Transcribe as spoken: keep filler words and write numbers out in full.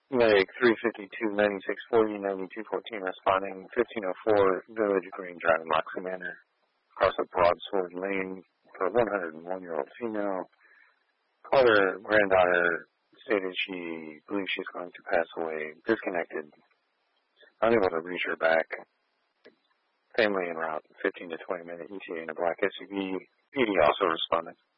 Medic three fifty-two, ninety-six forty, ninety-two fourteen responding, fifteen oh four Village Green Drive, Moxie Manor, across a Broadsword Lane for a one hundred one year old female. Caller granddaughter stated she believes she's going to pass away, disconnected, unable to reach her back. Family en route, fifteen to twenty minute E T A in a black S U V. P D also responded.